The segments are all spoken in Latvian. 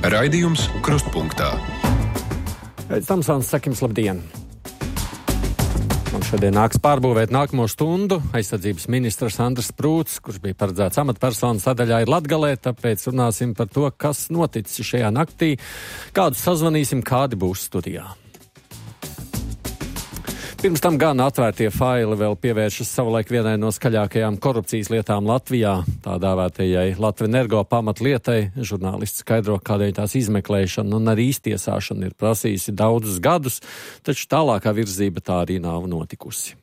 Raidījums Krustpunktā. Pēc Tamsāns sakim labdien! Man šodien nāks pārbūvēt nākamo stundu aizsardzības ministrs Andris Prūts, kurš bija paredzēts amatpersonu sadaļā ir Latgalē, tāpēc runāsim par to, kas noticis šajā naktī, kādus sazvanīsim, kādi būs studijā. Pirms tam gan atvērtie faili vēl pievēršas savulaik vienai no skaļākajām korupcijas lietām Latvijā, tā dēvētajai Latvenergo pamatlietai. Žurnālists skaidro, kādēļ tās izmeklēšana un arī iztiesāšana ir prasījusi daudzus gadus, taču tālākā virzība tā arī nav notikusi.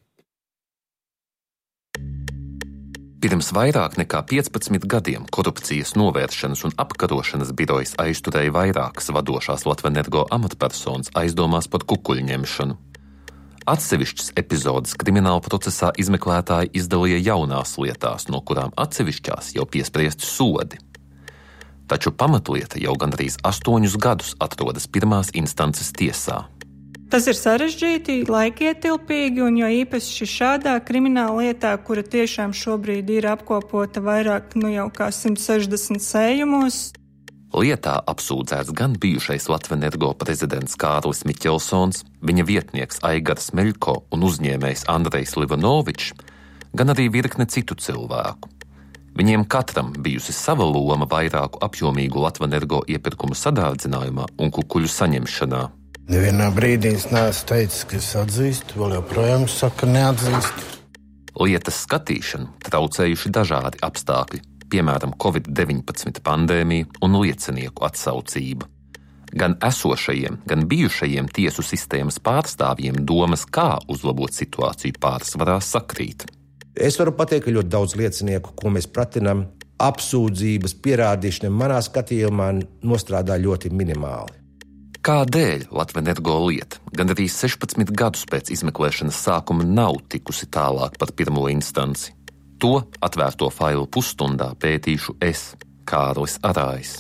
Pirms vairāk nekā 15 gadiem korupcijas novēršanas un apkarošanas birojas aizturēja vairākas vadošās Latvenergo amatpersonas aizdomās par kukuļņemšanu. Atsevišķas epizodes krimināla procesā izmeklētāji izdalīja jaunās lietās, no kurām atsevišķās jau piespriesti sodi. Taču pamatlieta jau gandrīz 8 gadus atrodas pirmās instances tiesā. Tas ir sarežģīti, laikietilpīgi, un jo īpaši šādā krimināla lietā, kura tiešām šobrīd ir apkopota vairāk jau kā 160 sējumos. Lietā apsūdzēts gan bijušais Latvenergo prezidents Kārlis Miķelsons, viņa vietnieks Aigars Meļko un uzņēmējs Andrejs Livanovičs, gan arī virkne citu cilvēku. Viņiem katram bijusi sava loma vairāku apjomīgu Latvenergo iepirkumu sadārdzinājumā un kukuļu saņemšanā. Nevienā brīdī es neesmu teicis, ka es atzīstu, vēl joprojām saka neatzīstu. Lietas skatīšanu traucējuši dažādi apstākļi, piemēram, Covid-19 pandēmija un liecinieku atsaucība. Gan esošajiem, gan bijušajiem tiesu sistēmas pārstāvjiem domas, kā uzlabot situāciju, pārsvarā sakrīt. Es varu pateikt, ka ļoti daudz liecinieku, ko mēs pratinām, apsūdzības pierādīšana manā skatījumā nostrādā ļoti minimāli. Kādēļ Latvenergo lieta gan arī 16 gadus pēc izmeklēšanas sākuma nav tikusi tālāk par pirmo instanci? To atvērto failu pusstundā pētīšu es, Kārlis Arājs.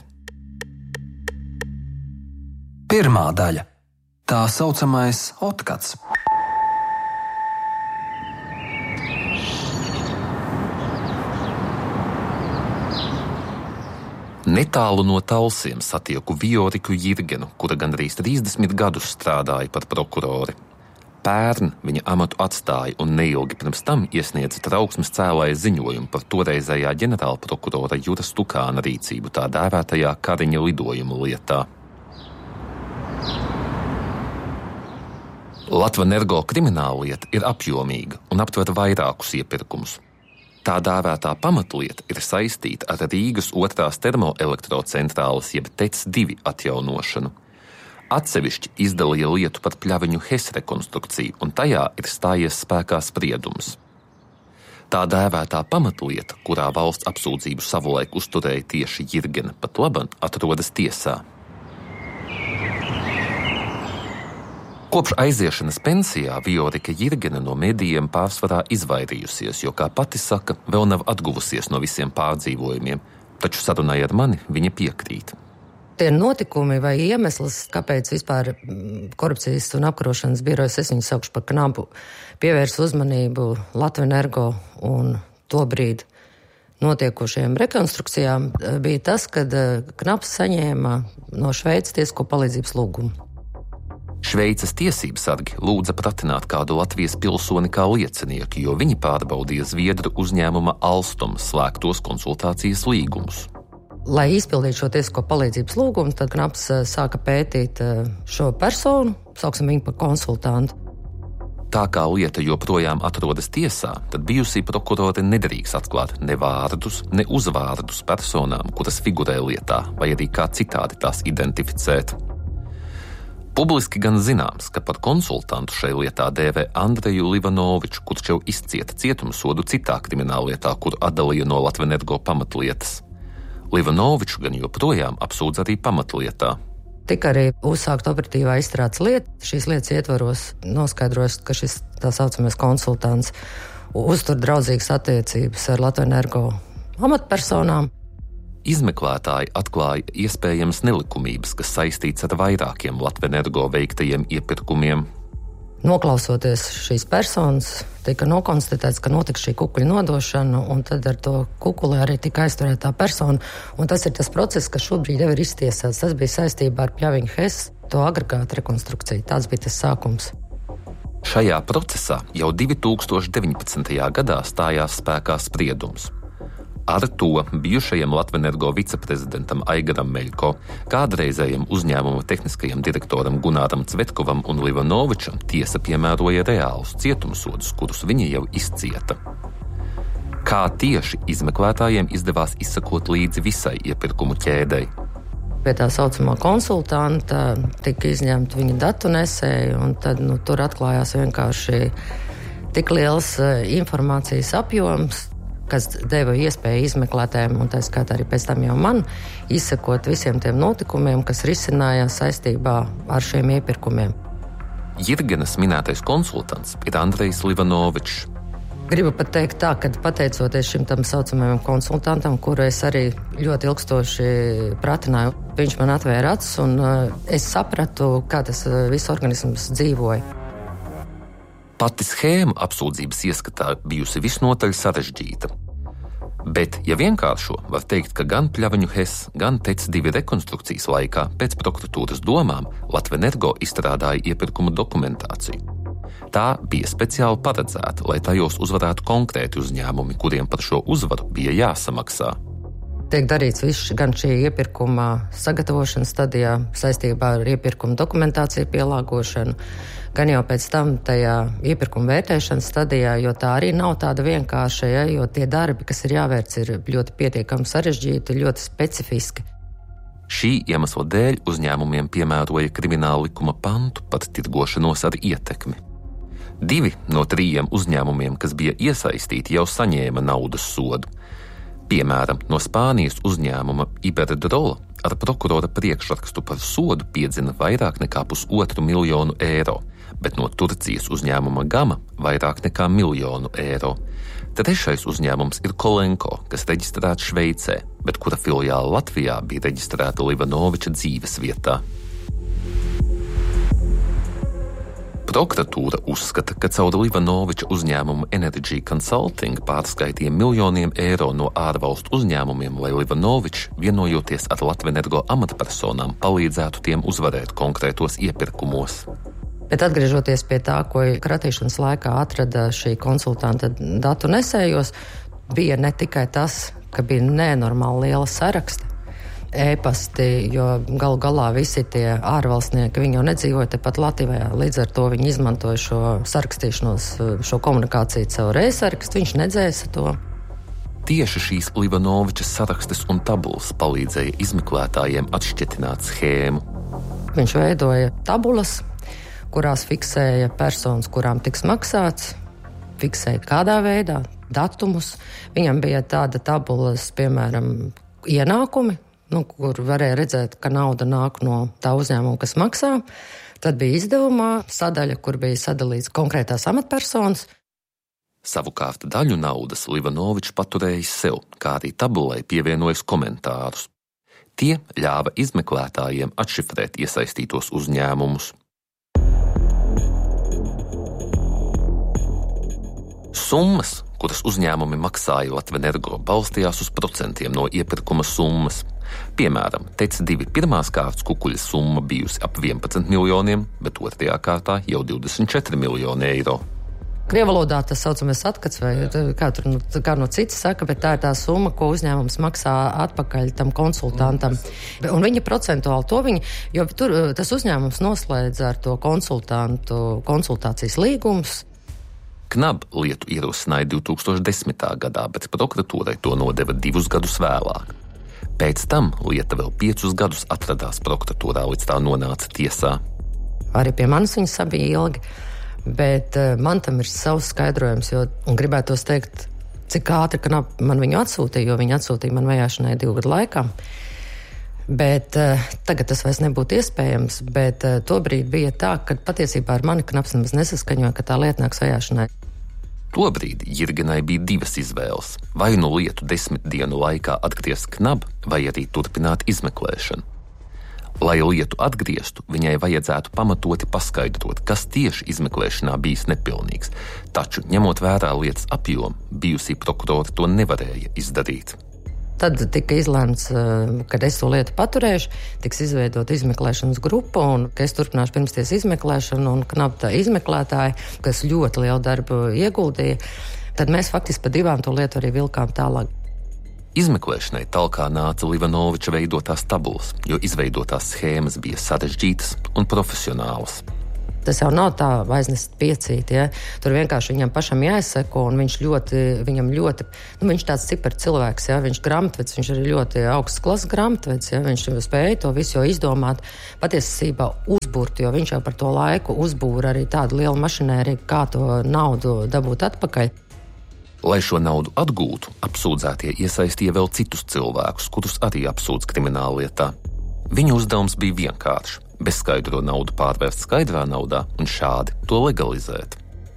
Pirmā daļa. Tā saucamais otkats. Netālu no Talsiem satieku Vioriku Jirgenu, kura gandrīz 30 gadus strādāja par prokurori. Pērn viņa amatu atstāja un neilgi pirms tam iesniedza trauksmes cēlāja ziņojumu par toreizējā ģenerālprokurora Jura Stukāna rīcību tā dēvētajā Kariņa lidojumu lietā. Latvenergo krimināla lieta ir apjomīga un aptver vairākus iepirkumus. Tā dēvētā pamatlieta ir saistīta ar Rīgas 2. termoelektrocentrāles jeb TEC-2 atjaunošanu. Atsevišķi izdalīja lietu par pļaviņu HES rekonstrukciju, un tajā ir stājies spēkā spriedums. Tā dēvētā pamatlieta, kurā valsts apsūdzību savulaik uzturēja tieši Jirgena, pat laban atrodas tiesā. Kopš aiziešanas pensijā Viorika Jirgena no medijiem pārsvarā izvairījusies, jo, kā pati saka, vēl nav atguvusies no visiem pārdzīvojumiem, taču sarunai ar mani viņa piekrīt. Tie notikumi vai iemesls, kāpēc vispār korupcijas un apkarošanas birojas, es viņu saukšu par knapu, pievērs uzmanību Latvenergo un tobrīd notiekošajām rekonstrukcijām, bija tas, kad knaps saņēma no Šveices tiesisko palīdzības lūgumu. Šveices tiesībsargi lūdza pratināt kādu Latvijas pilsoni kā liecinieku, jo viņi pārbaudīja Zviedru uzņēmuma Alstom slēgtos konsultācijas līgumus. Lai izpildītu šo tiesisko palīdzības lūgumu, tad knaps sāka pētīt šo personu, sauksim viņu par konsultantu. Tā kā lieta joprojām atrodas tiesā, tad bijusī prokurore nedrīkst atklāt ne vārdus, ne uzvārdus personām, kuras figurē lietā, vai arī kā citādi tās identificēt. Publiski gan zināms, ka par konsultantu šai lietā dēvē Andreju Livanoviču, kurš jau izcieta cietumsodu citā krimināllietā, kuru atdalīja no Latvenergo pamatlietas. Livanoviču gan joprojām apsūdz arī pamatlietā. Tika arī uzsākta operatīvā izstrādes lieta. Šīs lietas ietvaros noskaidros, ka šis tā saucamais konsultants uztur draudzīgas attiecības ar Latvenergo amatpersonām. Izmeklētāji atklāja iespējamas nelikumības, kas saistīts ar vairākiem Latvenergo veiktajiem iepirkumiem. Noklausoties šīs personas, tika nokonstatēts, ka notika šī kukuļa nodošana, un tad ar to kukuli arī tika aizturētā persona. Un tas ir tas process, kas šobrīd jau ir iztiesāts. Tas bija saistībā ar Pļaviņu HES, to agregātu rekonstrukciju. Tāds bija tas sākums. Šajā procesā jau 2019. gadā stājās spēkā spriedums. Ar to bijušajam Latvenergo viceprezidentam Aigaram Meļko, kādreizējam uzņēmuma tehniskajam direktoram Gunāram Cvetkovam un Livanovičam tiesa piemēroja reālus cietumsodus, kurus viņi jau izcieta. Kā tieši izmeklētājiem izdevās izsekot līdzi visai iepirkumu ķēdei? Pie tā saucamā konsultanta tika izņemta viņa datu nesēja, un tad tur atklājās vienkārši tik liels informācijas apjoms, kas deva iespēju izmeklētājiem, un tā skaitā arī pēc tam jau man, izsekot visiem tiem notikumiem, kas risinājās saistībā ar šiem iepirkumiem. Jirgenas minētais konsultants ir Andrejs Livanovičs. Gribu pat teikt tā, ka pateicoties šim tam saucamajam konsultantam, kuru es arī ļoti ilgstoši pratināju, viņš man atvēra acis, un es sapratu, kā tas viss organisms dzīvoja. Pati schēma apsūdzības ieskatā bijusi visnotaļ sarežģīta. Bet, ja vienkāršo, var teikt, ka gan Pļaviņu HES, gan TEC2 rekonstrukcijas laikā pēc prokuratūras domām Latvenergo izstrādāja iepirkuma dokumentāciju. Tā bija speciāli paredzēta, lai tajos uzvarētu konkrēti uzņēmumi, kuriem par šo uzvaru bija jāsamaksā. Tiek darīts viss gan šī iepirkuma sagatavošanas stadijā saistībā ar iepirkuma dokumentāciju pielāgošanu, gan jau pēc tam tajā iepirkuma vērtēšanas stadijā, jo tā arī nav tāda vienkārša, jo tie darbi, kas ir jāvērc, ir ļoti pietiekami sarežģīti, ļoti specifiski. Šī iemesla dēļ uzņēmumiem piemēroja krimināla likuma pantu par tirgošanos ar ietekmi. 2 no 3 uzņēmumiem, kas bija iesaistīti, jau saņēma naudas sodu. Piemēram, no Spānijas uzņēmuma Iberdrola ar prokurora priekšrakstu par sodu piedzina vairāk nekā 1,5 miljonu eiro, bet no Turcijas uzņēmuma Gama vairāk nekā 1 miljonu eiro. Trešais uzņēmums ir Kolenko, kas reģistrēts Šveicē, bet kura filiāla Latvijā bija reģistrēta Livanoviča dzīves vietā. Prokuratūra uzskata, ka caur Livanoviča uzņēmumu Energy Consulting pārskaitīja miljoniem eiro no ārvalstu uzņēmumiem, lai Livanovičs, vienojoties ar Latvenergo amatpersonām, palīdzētu tiem uzvarēt konkrētos iepirkumos. Bet atgriežoties pie tā, ko kratīšanas laikā atrada šī konsultanta datu nesējos, bija ne tikai tas, ka bija nenormāli liela saraksta, e-pasti, jo galu galā visi tie ārvalstnieki, viņi jau nedzīvoja tepat Latvijā, līdz ar to viņi izmantoja šo sarakstīšanos, šo komunikāciju caur e-sarakstu, viņš nedzēsa to. Tieši šīs Livanovičas sarakstes un tabulas palīdzēja izmeklētājiem atšķetināt schēmu. Viņš veidoja tabulas, kurās fiksēja personas, kurām tiks maksāts, fiksēja kādā veidā, datumus. Viņam bija tāda tabulas, piemēram, ienākumi, kur varēja redzēt, ka nauda nāk no tā uzņēmuma, kas maksā. Tad bija izdevumā sadaļa, kur bija sadalīts konkrētās amatpersonas. Savukārt daļu naudas Livanovičs paturējis sev, kā arī tabulai pievienojis komentārus. Tie ļāva izmeklētājiem atšifrēt iesaistītos uzņēmumus. Summas, kuras uzņēmumi maksāja Latvenergo, balstījās uz procentiem no iepirkuma summas. Piemēram, TEC2 pirmās kārtas kukuļa summa bijusi ap 11 miljoniem, bet otrajā kārtā jau 24 miljoni eiro. Krievalodā tas saucamais atkats, vai kā no citas saka, bet tā ir tā summa, ko uzņēmums maksā atpakaļ tam konsultantam. Un viņa procentuāli to jo tur tas uzņēmums noslēdz ar to konsultantu konsultācijas līgumus. KNAB lietu ierosināja 2010. gadā, bet prokuratūrai to nodeva 2 gadus vēlāk. Pēc tam lieta vēl 5 gadus atradās prokuratūrā, līdz tā nonāca tiesā. Arī pie manis viņas bija ilgi, bet man tam ir savs skaidrojums, un gribētos teikt, cik ātri KNAB man viņu atsūtīja, jo viņi atsūtīja man vajāšanai 2 gadu laikā. Bet tagad tas vairs nebūtu iespējams, bet tobrīd bija tā, ka patiesībā ar mani KNABs nemaz nesaskaņoja, ka tā lieta nāks vajāšanai. Tobrīd Jirgenai bija 2 izvēles – vai nu lietu 10 dienu laikā atgriezt KNAB, vai arī turpināt izmeklēšanu. Lai lietu atgrieztu, viņai vajadzētu pamatoti paskaidrot, kas tieši izmeklēšanā bijis nepilnīgs, taču, ņemot vērā lietas apjomu, bijusī prokurori to nevarēja izdarīt. Tad tika izlēmts, ka es to lietu paturēšu, tiks izveidot izmeklēšanas grupu, un ka es turpināšu pirmsties izmeklēšanu, un knapta izmeklētāji, kas ļoti lielu darbu ieguldīja, tad mēs faktiski pa divām to lietu arī vilkām tālāk. Izmeklēšanai talkā nāca Livanoviča veidotās tabulas, jo izveidotās schēmas bija sarežģītas un profesionālas. Tas jau nav tā aiznest piecīt, ja? Tur vienkārši viņam pašam jāizseko, un viņš viņš tāds cipar cilvēks, ja? Viņš grāmatvedis, viņš arī ļoti augsts klases grāmatvedis, ja? Viņš spēja to visu jau izdomāt, patiesībā uzbūrt, jo viņš jau par to laiku uzbūra arī tādu lielu mašinēriju, kā to naudu dabūt atpakaļ. Lai šo naudu atgūtu, apsūdzētie iesaistīja vēl citus cilvēkus, kurus arī apsūdz krimināllietā. Viņu uzdevums bija vienkāršs. Bezskaidro naudu pārvērst skaidrā naudā un šādi to legalizēt.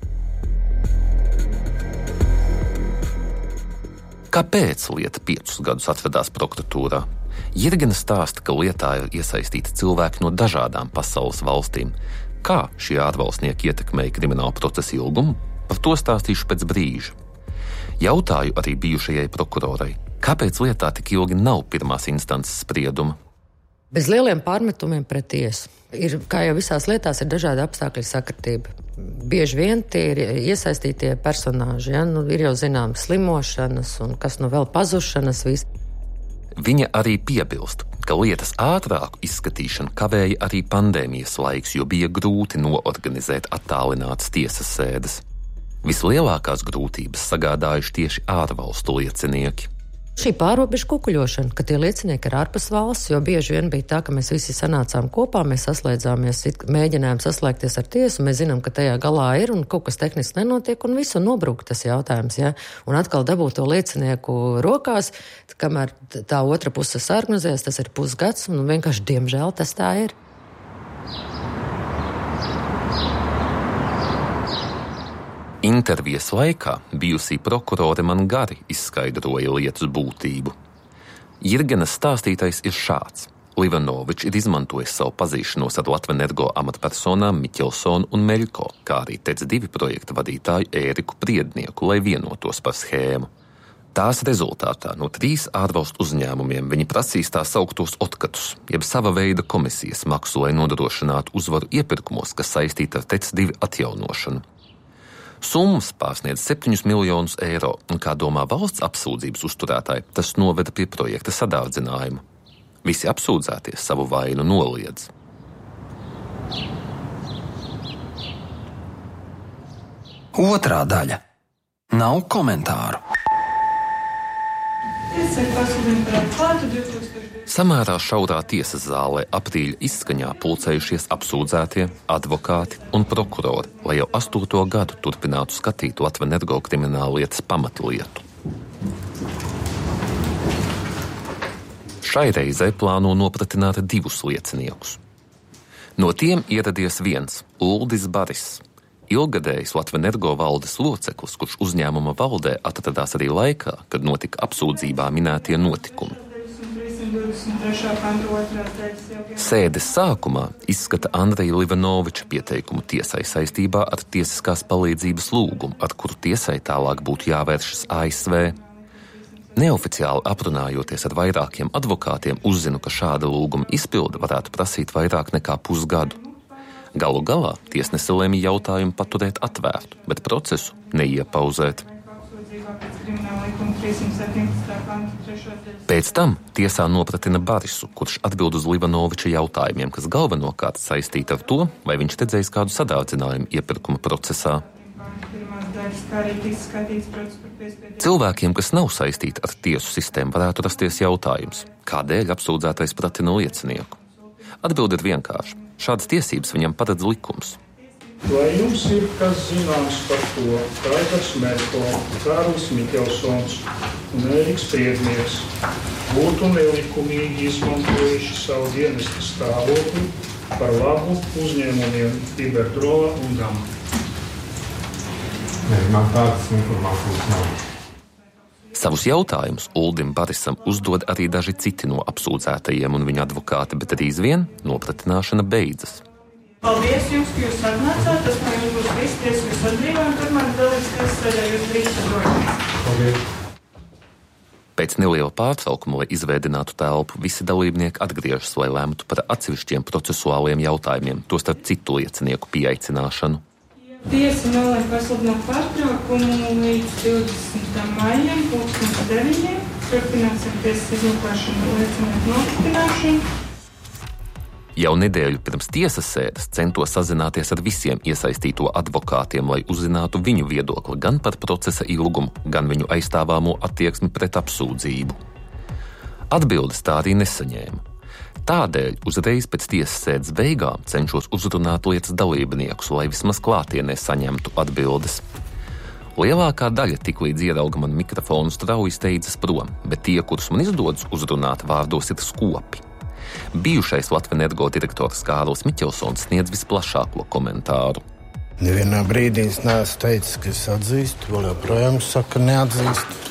Kāpēc lieta 5 gadus atvedās prokuratūrā? Jirgena stāsta, ka lietā ir iesaistīti cilvēki no dažādām pasaules valstīm. Kā šie ārvalstnieki ietekmēja kriminālu procesu ilgumu? Par to stāstīšu pēc brīža. Jautāju arī bijušajai prokurorai, kāpēc lietā tik ilgi nav pirmās instances sprieduma? Bez lieliem pārmetumiem pret tiesu. Kā jau visās lietās, ir dažādi apstākļi sakritība. Bieži vien tie ir iesaistītie personāži. Ja? Ir jau zināmas slimošanas un kas vēl pazušanas. Viņa arī piebilst, ka lietas ātrāku izskatīšanu kavēja arī pandēmijas laiks, jo bija grūti noorganizēt attālinātas tiesas sēdes. Vislielākās grūtības sagādājuši tieši ārvalstu liecinieki. Šī pārobežu kukuļošana, ka tie liecinieki ir ārpus valsts, jo bieži vien bija tā, ka mēs visi sanācām kopā, mēs saslēdzāmies, mēģinājām saslēgties ar tiesu, mēs zinām, ka tajā galā ir un kaut kas tehniski nenotiek un visu nobrūk tas jautājums, ja? Un atkal dabūt to liecinieku rokās, kamēr tā otra puse sargnozēs, tas ir pusgads un vienkārši, diemžēl, tas tā ir. Intervijas laikā bijusī prokurore man gari izskaidroja lietas būtību. Jirgenas stāstītais ir šāds. Livanovičs ir izmantojis savu pazīšanos ar Latvenergo amatpersonām Miķelsonu un Meļko, kā arī TEC2 projekta vadītāju Ēriku Priednieku, lai vienotos par schēmu. Tās rezultātā no 3 ārvalstu uzņēmumiem viņi prasīs tā sauktos otkatus, jeb sava veida komisijas maksu, lai nodrošinātu uzvaru iepirkumos, kas saistīta ar TEC2 atjaunošanu. Summas pārsniedz 7 miljonus eiro, un, kā domā valsts apsūdzības uzturētāji, tas noveda pie projekta sadārdzinājuma. Visi apsūdzētie savu vainu noliedz. Otrā daļa. Nav komentāru. Samērā šaurā tiesas zālē aprīļa izskaņā pulcējušies apsūdzētie, advokāti un prokurori, lai jau 8. gadu turpinātu skatīt Latvenergo krimināllietas pamatlietu. Šai reizei plāno nopratināt 2 lieciniekus. No tiem ieradies viens – Uldis Baris, ilgadējs Latvenergo valdes loceklis, kurš uzņēmuma valdē atradās arī laikā, kad notika apsūdzībā minētie notikumi. Sēdes sākumā izskata Andreja Livanoviča pieteikumu tiesai saistībā ar tiesiskās palīdzības lūgumu, ar kuru tiesai tālāk būtu jāvēršas ASV. Neoficiāli aprunājoties ar vairākiem advokātiem, uzzinu, ka šāda lūguma izpilde varētu prasīt vairāk nekā pusgadu. Galu galā tiesnese lēma jautājumu paturēt atvērtu, bet procesu neiepauzēt. Pēc tam tiesā nopratina Barisu, kurš atbild uz Livanoviča jautājumiem, kas galvenokārt saistīti ar to, vai viņš redzējis kādu sadārdzinājumu iepirkuma procesā. Cilvēkiem, kas nav saistīti ar tiesu sistēmu, varētu rasties jautājums, kādēļ apsūdzētais pratina liecinieku. Atbilde ir vienkārša. Šādas tiesības viņam paredz likums. Vai jums ir kas zināms par to, ka Raigars Meļko, Kārlis Miķelsons un Ēriks Priednieks būtu nelikumīgi izmantojuši savu dienesta stāvokli par labu uzņēmumiem Iberdrola un Gama? Nē, man tādas informācijas nav. Savus jautājumus Uldim Barisam uzdod arī daži citi no apsūdzētajiem un viņa advokāti, bet drīz vien nopratināšana beidzas. Paldies jums, ka jūs atnācāt. Tas no jums būs viss, jūs atbrīvojam, turmāk dalības tiesasēdē jūs drīkstat doties. Paldies. Pēc neliela pārtraukuma, lai izveidinātu telpu, visi dalībnieki atgriežas, lai lemtu par atsevišķiem procesuāliem jautājumiem, tostarp citu liecinieku pieaicināšanu. Tiesa nolēma pasludināt pārtraukumu līdz 20. maijam, 2009. Turpināsim tiesas izmeklēšanu liecinieku nostiprināšanu. Jau nedēļu pirms tiesas sēdes centos sazināties ar visiem iesaistīto advokātiem, lai uzzinātu viņu viedokli gan par procesa ilgumu, gan viņu aizstāvāmo attieksmi pret apsūdzību. Atbildes tā arī nesaņēma. Tādēļ uzreiz pēc tiesas sēdes beigām cenšos uzrunāt lietas dalībniekus, lai vismaz klātienē saņemtu atbildes. Lielākā daļa tiklīdz ierauga man mikrofonu strauji steidzas prom, bet tie, kurus man izdodas uzrunāt, vārdos ir skopi. Bijušais Latvenergo direktors Kārlis Miķelsons sniedz visplašāko komentāru. Nevienā brīdī es neesmu teicis, ka es atzīstu, vēl joprojām saka, neatzīstu.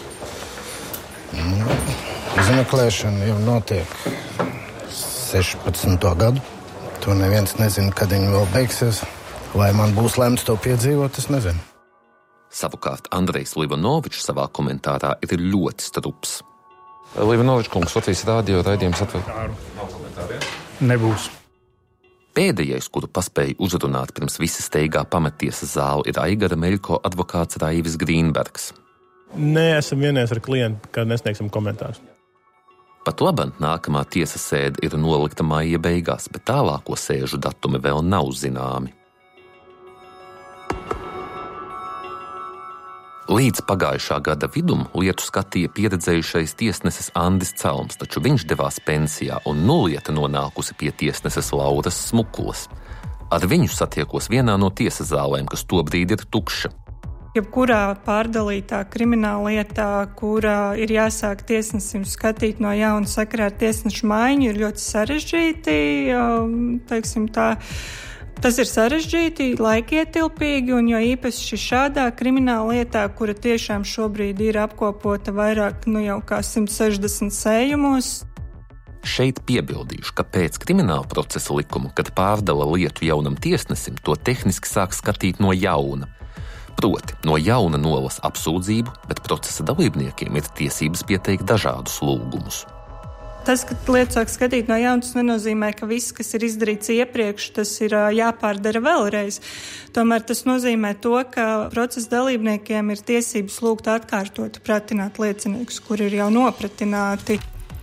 Izmeklēšana jau notiek 16. gadu. To neviens nezina, kad viņi vēl beigsies. Vai man būs lemts to piedzīvot, es nezinu. Savukārt Andrejs Livanovičs savā komentārā ir ļoti strups. Livanovičs kungs, Latvijas rādio raidījums atver. Nebūs. Pēdējais, kuru paspēja uzrunāt pirms visi steigā pametiesas zāli, ir Aigara Meļko advokāts Raivis Grīnbergs. Nē, esam vienies ar klientu, kad nesniegsim komentārus. Pat labam nākamā tiesas sēde ir nolikta maija beigās, bet tālāko sēžu datumi vēl nav zināmi. Līdz pagājušā gada vidum lietu skatīja pieredzējušais tiesnesis Andis Celms, taču viņš devās pensijā un lieta nonākusi pie tiesneses Lauras Smukulas. Ar viņu satiekos vienā no tiesas zālēm, kas tobrīd ir tukša. Jebkurā pārdalītā krimināla lietā, kurā ir jāsāk tiesnesim skatīt no jauna sakarā ar tiesnešu maiņu, ir ļoti sarežģīti, teiksim tā. Tas ir sarežģīti, laikietilpīgi, un jo īpaši šādā krimināla lietā, kura tiešām šobrīd ir apkopota vairāk, jau kā 160 sējumos. Šeit piebildīšu, ka pēc krimināla procesa likuma, kad pārdala lietu jaunam tiesnesim, to tehniski sāk skatīt no jauna. Proti, no jauna nolasa apsūdzību, bet procesa dalībniekiem ir tiesības pieteikt dažādus lūgumus. Tas, ka lietu sāk skatīt no jauna, tas nenozīmē, ka viss, kas ir izdarīts iepriekš, tas ir jāpārdara vēlreiz. Tomēr tas nozīmē to, ka procesa dalībniekiem ir tiesības lūgt atkārtot pratināt lieciniekus, kuri ir jau nopratināti.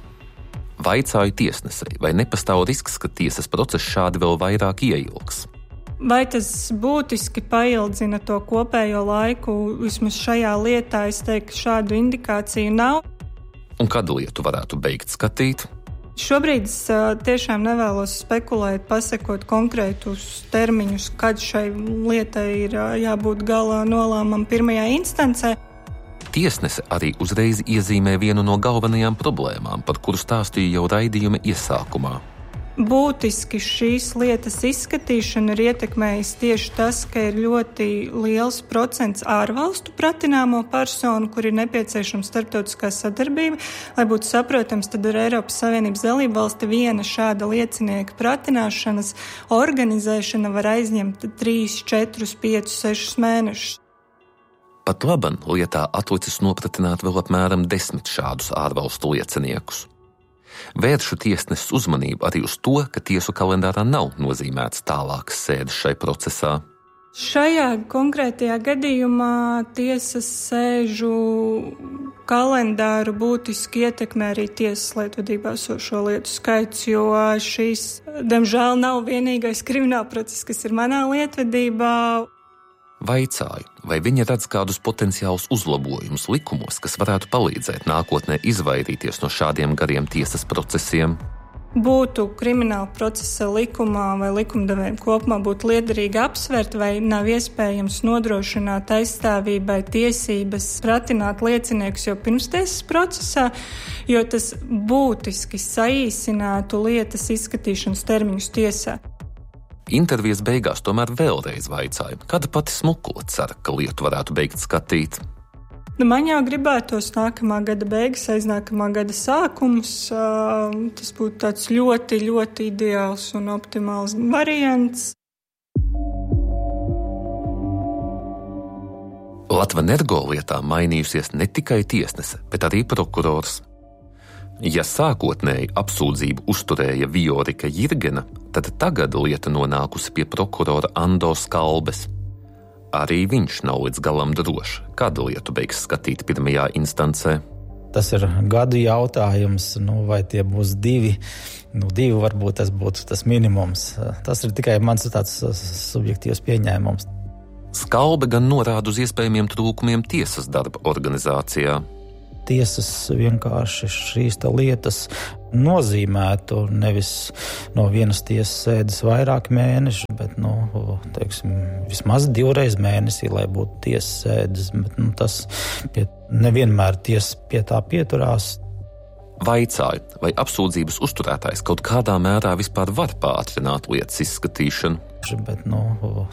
Vaicāju tiesnesei, vai nepastāv risks, ka tiesas process šādi vēl vairāk ieilgs? Vai tas būtiski paildzina to kopējo laiku? Vismaz šajā lietā es teiktu, ka šādu indikāciju nav. Un kad lietu varētu beigt skatīt? Šobrīd es tiešām nevēlos spekulēt, pasakot konkrētus termiņus, kad šai lietai ir jābūt galā nolēmumam pirmajā instancē. Tiesnese arī uzreiz iezīmē vienu no galvenajām problēmām, par kuru stāstīja jau raidījuma iesākumā. Būtiski šīs lietas izskatīšanu ir ietekmējis tieši tas, ka ir ļoti liels procents ārvalstu pratināmo personu, kur ir nepieciešama starptautiskā sadarbība. Lai būtu saprotams, tad ar Eiropas Savienības dalību valsti viena šāda liecinieka pratināšanas organizēšana var aizņemt 3, 4, 5, 6 mēnešus. Pat labam lietā atlicis nopratināt vēl apmēram 10 šādus ārvalstu lieciniekus. Vēršu tiesneses uzmanību arī uz to, ka tiesu kalendārā nav nozīmēts tālākas sēdes šai procesā. Šajā konkrētajā gadījumā tiesas sēžu kalendāru būtiski ietekmē arī tiesas lietvedībā esošo lietu skaits, jo šīs, diemžēl, nav vienīgais krimināla process, kas ir manā lietvedībā. Vaicāju, vai viņa redz kādus potenciālus uzlabojumus likumos, kas varētu palīdzēt nākotnē izvairīties no šādiem gariem tiesas procesiem? Būtu krimināla procesa likumā vai likumdevējiem kopumā būtu liederīgi apsvērt, vai nav iespējams nodrošināt aizstāvībai tiesības pratināt lieciniekus jau pirms tiesas procesā, jo tas būtiski saīsinātu lietas izskatīšanas termiņus tiesā. Intervijas beigās tomēr vēlreiz vaicāju, kāda pati Smukula cer, ka lietu varētu beigt skatīt. Man jau gribētos nākamā gada beigas, aiznākamā gada sākums. Tas būtu tāds ļoti, ļoti ideāls un optimāls variants. Latvenergo lietā mainījusies ne tikai tiesnese, bet arī prokurors. Ja sākotnēji apsūdzību uzturēja Viorika Jirgena, tad tagad lieta nonākusi pie prokurora Ando Skalbes. Arī viņš nav līdz galam drošs, kādu lietu beigs skatīt pirmajā instancē. Tas ir gadu jautājums, vai tie būs 2. 2 varbūt tas būtu tas minimums. Tas ir tikai mans tāds subjektīvs pieņēmums. Skalbe gan norāda uz iespējamiem trūkumiem tiesas darba organizācijā. Tiesas vienkārši šīs lietas nozīmētu nevis no vienas tiesas sēdes vairāk mēneši, bet, vismaz 2 reizes mēnesī, lai būtu tiesas sēdes, bet, tas nevienmēr tiesa pie tā pieturās. Vaicāju, vai apsūdzības uzturētājs kaut kādā mērā vispār var pātrināt lietas izskatīšanu? Bet,